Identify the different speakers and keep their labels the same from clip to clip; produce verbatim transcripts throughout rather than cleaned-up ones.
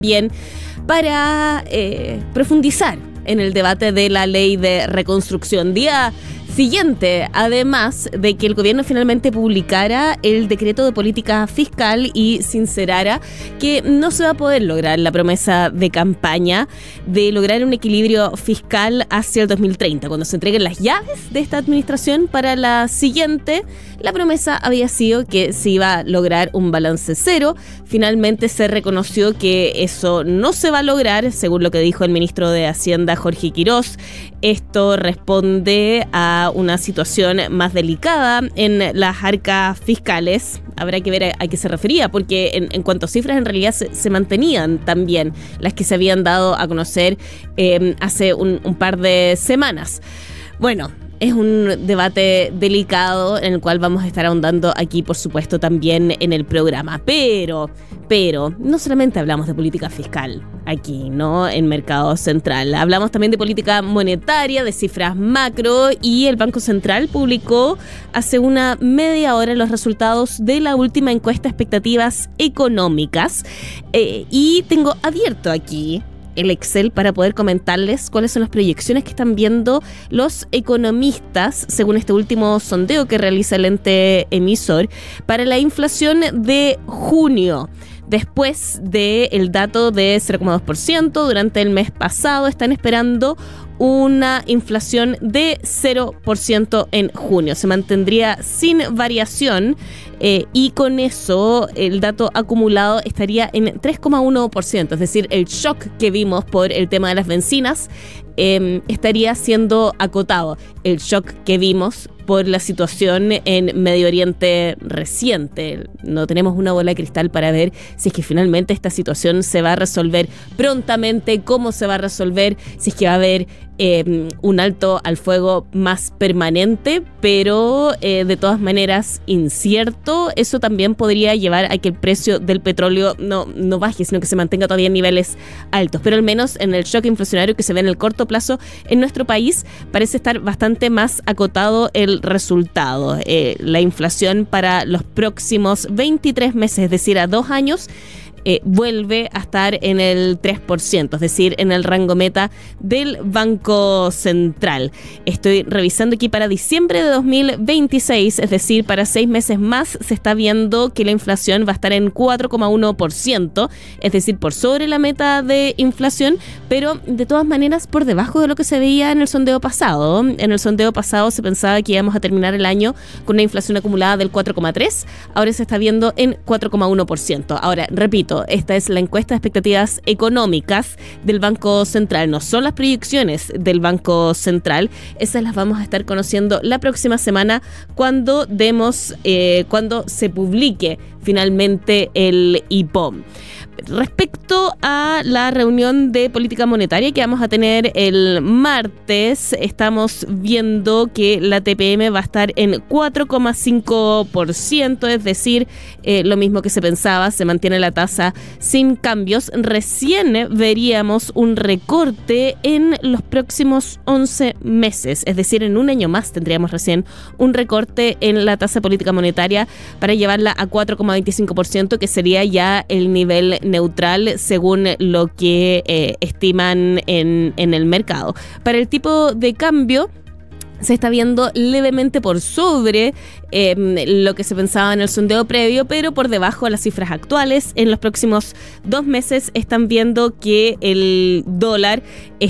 Speaker 1: Bien, para eh, profundizar en el debate de la ley de reconstrucción. Día siguiente, además de que el gobierno finalmente publicara el decreto de política fiscal y sincerara que no se va a poder lograr la promesa de campaña de lograr un equilibrio fiscal hacia el dos mil treinta, cuando se entreguen las llaves de esta administración para la siguiente. La promesa había sido que se iba a lograr un balance cero. Finalmente se reconoció que eso no se va a lograr, según lo que dijo el ministro de Hacienda, Jorge Quirós. Esto responde a una situación más delicada en las arcas fiscales. Habrá que ver a, a qué se refería, porque en, en cuanto a cifras, en realidad se, se mantenían también las que se habían dado a conocer eh, hace un, un par de semanas. Bueno, es un debate delicado en el cual vamos a estar ahondando aquí, por supuesto, también en el programa. Pero, pero, no solamente hablamos de política fiscal aquí, ¿no? En Mercado Central. Hablamos también de política monetaria, de cifras macro, y el Banco Central publicó hace una media hora los resultados de la última encuesta de expectativas económicas. Eh, y tengo abierto aquí el Excel para poder comentarles cuáles son las proyecciones que están viendo los economistas según este último sondeo que realiza el ente emisor para la inflación de junio. Después del dato de cero coma dos por ciento durante el mes pasado, están esperando una inflación de cero por ciento en junio. Se mantendría sin variación eh, y con eso el dato acumulado estaría en tres coma uno por ciento. Es decir, el shock que vimos por el tema de las bencinas eh, estaría siendo acotado. El shock que vimos por la situación en Medio Oriente reciente. No tenemos una bola de cristal para ver si es que finalmente esta situación se va a resolver prontamente, cómo se va a resolver, si es que va a haber eh, un alto al fuego más permanente, pero eh, de todas maneras incierto. Eso también podría llevar a que el precio del petróleo no, no baje, sino que se mantenga todavía en niveles altos. Pero al menos en el shock inflacionario que se ve en el corto plazo en nuestro país, parece estar bastante más acotado el resultado. Eh, la inflación para los próximos veintitrés meses, es decir, a dos años, Eh, vuelve a estar en el tres por ciento, es decir, en el rango meta del Banco Central. Estoy revisando aquí para diciembre de dos mil veintiséis, es decir, para seis meses más, se está viendo que la inflación va a estar en cuatro coma uno por ciento, es decir, por sobre la meta de inflación, pero de todas maneras por debajo de lo que se veía en el sondeo pasado. En el sondeo pasado se pensaba que íbamos a terminar el año con una inflación acumulada del cuatro coma tres por ciento, ahora se está viendo en cuatro coma uno por ciento. Ahora, repito, esta es la encuesta de expectativas económicas del Banco Central, no son las proyecciones del Banco Central. Esas las vamos a estar conociendo la próxima semana cuando demos, eh, cuando se publique finalmente el I P O M. Respecto a la reunión de política monetaria que vamos a tener el martes, estamos viendo que la T P M va a estar en cuatro coma cinco por ciento, es decir, eh, lo mismo que se pensaba, se mantiene la tasa sin cambios. Recién veríamos un recorte en los próximos once meses, es decir, en un año más tendríamos recién un recorte en la tasa política monetaria para llevarla a cuatro coma veinticinco por ciento, que sería ya el nivel neutral según lo que eh, estiman en, en el mercado. Para el tipo de cambio, se está viendo levemente por sobre eh, lo que se pensaba en el sondeo previo, pero por debajo de las cifras actuales. En los próximos dos meses están viendo que el dólar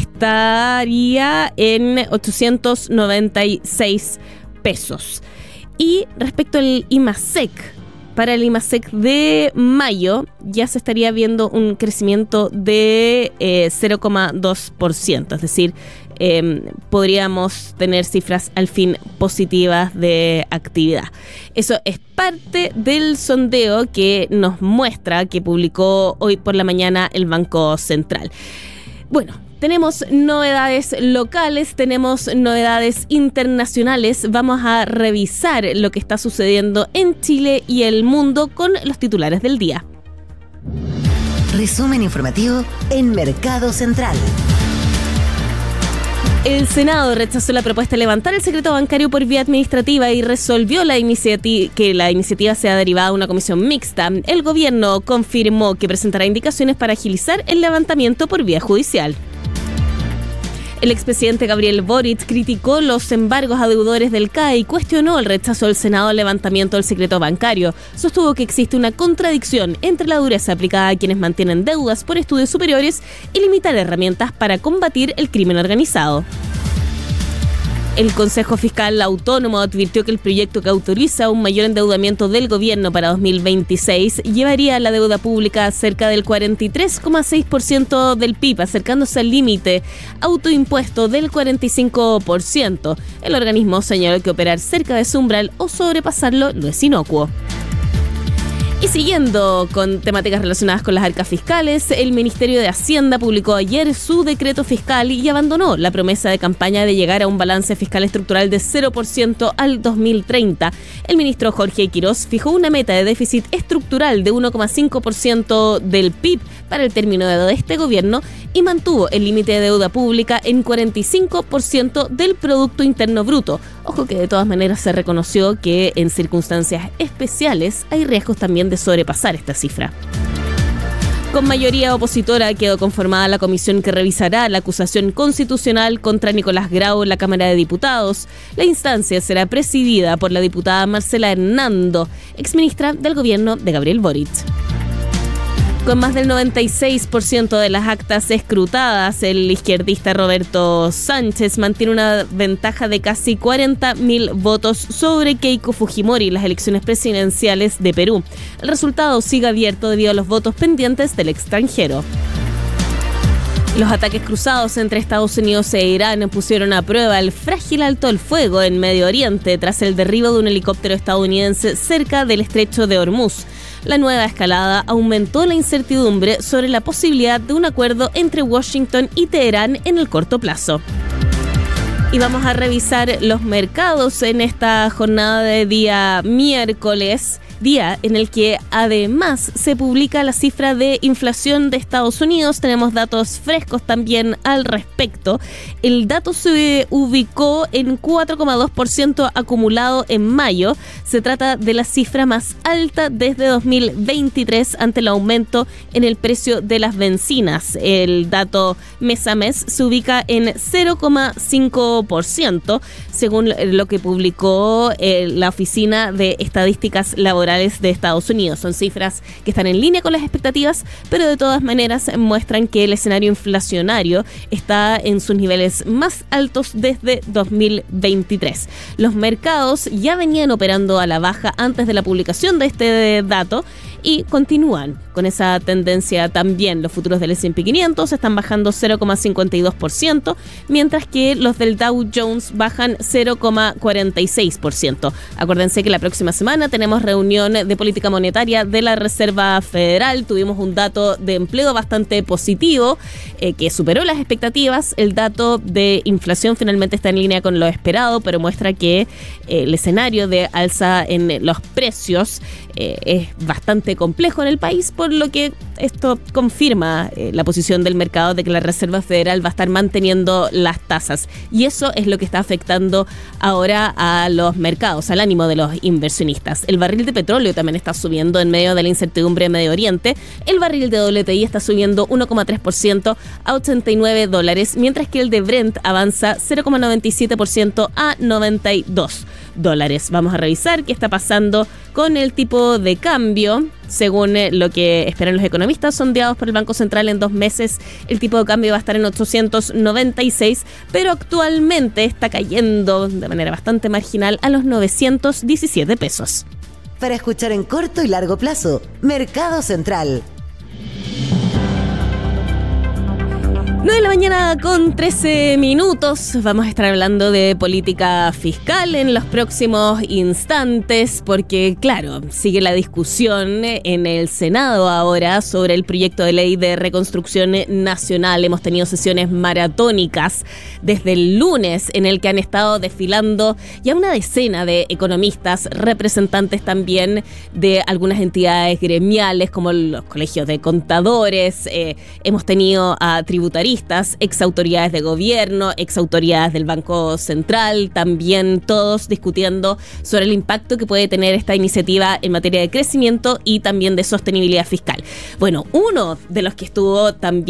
Speaker 1: estaría en ochocientos noventa y seis pesos. Y respecto al IMASEC, para el IMASEC de mayo ya se estaría viendo un crecimiento de eh, cero coma dos por ciento, es decir, eh, podríamos tener cifras al fin positivas de actividad. Eso es parte del sondeo que nos muestra, que publicó hoy por la mañana el Banco Central. Bueno, tenemos novedades locales, tenemos novedades internacionales. Vamos a revisar lo que está sucediendo en Chile y el mundo con los titulares del día.
Speaker 2: Resumen informativo en Mercado Central.
Speaker 1: El Senado rechazó la propuesta de levantar el secreto bancario por vía administrativa y resolvió la iniciativa, que la iniciativa sea derivada a una comisión mixta. El gobierno confirmó que presentará indicaciones para agilizar el levantamiento por vía judicial. El expresidente Gabriel Boric criticó los embargos a deudores del C A E y cuestionó el rechazo del Senado al levantamiento del secreto bancario. Sostuvo que existe una contradicción entre la dureza aplicada a quienes mantienen deudas por estudios superiores y limitar herramientas para combatir el crimen organizado. El Consejo Fiscal Autónomo advirtió que el proyecto que autoriza un mayor endeudamiento del gobierno para dos mil veintiséis llevaría la deuda pública a cerca del cuarenta y tres coma seis por ciento del P I B, acercándose al límite autoimpuesto del cuarenta y cinco por ciento. El organismo señaló que operar cerca de ese umbral o sobrepasarlo no es inocuo. Y siguiendo con temáticas relacionadas con las arcas fiscales, el Ministerio de Hacienda publicó ayer su decreto fiscal y abandonó la promesa de campaña de llegar a un balance fiscal estructural de cero por ciento al dos mil treinta. El ministro Jorge Quirós fijó una meta de déficit estructural de uno coma cinco por ciento del P I B para el término de este gobierno y mantuvo el límite de deuda pública en cuarenta y cinco por ciento del Producto Interno Bruto. Ojo que de todas maneras se reconoció que en circunstancias especiales hay riesgos también de sobrepasar esta cifra. Con mayoría opositora quedó conformada la comisión que revisará la acusación constitucional contra Nicolás Grau en la Cámara de Diputados. La instancia será presidida por la diputada Marcela Hernando, exministra del gobierno de Gabriel Boric. Con más del noventa y seis por ciento de las actas escrutadas, el izquierdista Roberto Sánchez mantiene una ventaja de casi cuarenta mil votos sobre Keiko Fujimori en las elecciones presidenciales de Perú. El resultado sigue abierto debido a los votos pendientes del extranjero. Los ataques cruzados entre Estados Unidos e Irán pusieron a prueba el frágil alto el fuego en Medio Oriente tras el derribo de un helicóptero estadounidense cerca del estrecho de Hormuz. La nueva escalada aumentó la incertidumbre sobre la posibilidad de un acuerdo entre Washington y Teherán en el corto plazo. Y vamos a revisar los mercados en esta jornada de día miércoles, día en el que además se publica la cifra de inflación de Estados Unidos. Tenemos datos frescos también al respecto. El dato se ubicó en cuatro coma dos por ciento acumulado en mayo. Se trata de la cifra más alta desde dos mil veintitrés ante el aumento en el precio de las bencinas. El dato mes a mes se ubica en cero coma cinco por ciento, según lo que publicó eh, la Oficina de Estadísticas Laborales de Estados Unidos. Son cifras que están en línea con las expectativas, pero de todas maneras muestran que el escenario inflacionario está en sus niveles más altos desde dos mil veintitrés. Los mercados ya venían operando a la baja antes de la publicación de este dato y continúan con esa tendencia también. Los futuros del ese and pe quinientos están bajando cero coma cincuenta y dos por ciento, mientras que los del Dow Jones bajan cero coma cuarenta y seis por ciento. Acuérdense que la próxima semana tenemos reunión de política monetaria de la Reserva Federal. Tuvimos un dato de empleo bastante positivo eh, que superó las expectativas. El dato de inflación finalmente está en línea con lo esperado, pero muestra que eh, el escenario de alza en los precios eh, es bastante complejo en el país, por lo que esto confirma eh, la posición del mercado de que la Reserva Federal va a estar manteniendo las tasas, y eso es lo que está afectando ahora a los mercados, al ánimo de los inversionistas. El barril de petróleo también está subiendo en medio de la incertidumbre en Medio Oriente. El barril de doble te i está subiendo uno coma tres por ciento a ochenta y nueve dólares, mientras que el de Brent avanza cero coma noventa y siete por ciento a noventa y dos dólares. Vamos a revisar qué está pasando con el tipo de cambio. Según lo que esperan los economistas sondeados por el Banco Central, en dos meses el tipo de cambio va a estar en ochocientos noventa y seis, pero actualmente está cayendo de manera bastante marginal a los novecientos diecisiete pesos.
Speaker 2: Para escuchar en corto y largo plazo, Mercado Central.
Speaker 1: nueve de la mañana con trece minutos. Vamos a estar hablando de política fiscal en los próximos instantes porque, claro, sigue la discusión en el Senado ahora sobre el proyecto de ley de reconstrucción nacional. Hemos tenido sesiones maratónicas desde el lunes en el que han estado desfilando ya una decena de economistas, representantes también de algunas entidades gremiales como los colegios de contadores. Eh, hemos tenido a tributaristas especialistas, ex autoridades de gobierno, ex autoridades del Banco Central, también todos discutiendo sobre el impacto que puede tener esta iniciativa en materia de crecimiento y también de sostenibilidad fiscal. Bueno, uno de los que estuvo también